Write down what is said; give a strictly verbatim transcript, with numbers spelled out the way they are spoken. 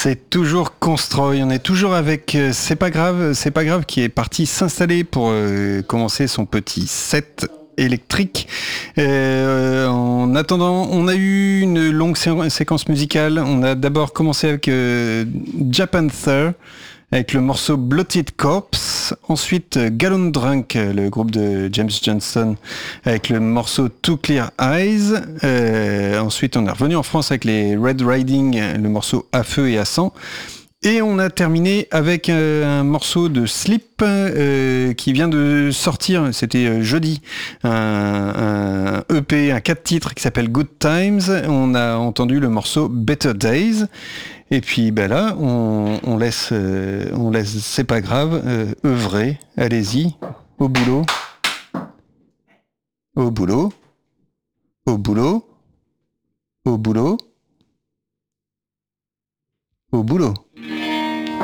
C'est toujours Constroy, on est toujours avec euh, C'est pas grave, c'est pas grave qui est parti s'installer pour euh, commencer son petit set électrique. Euh, en attendant, on a eu une longue sé- séquence musicale. On a d'abord commencé avec euh, Japanther, avec le morceau Bloated Corpse. Ensuite, Gallon Drunk, le groupe de James Johnson, avec le morceau Two Clear Eyes. Euh, ensuite, on est revenu en France avec les Red Riding, le morceau À Feu et à Sang. Et on a terminé avec euh, un morceau de Sleep euh, qui vient de sortir, c'était euh, jeudi, un, un E P, un quatre titres qui s'appelle Good Times. On a entendu le morceau Better Days. Et puis ben là, on, on laisse, euh, on laisse, c'est pas grave, euh, œuvrer. Allez-y, au boulot, au boulot, au boulot, au boulot, au boulot.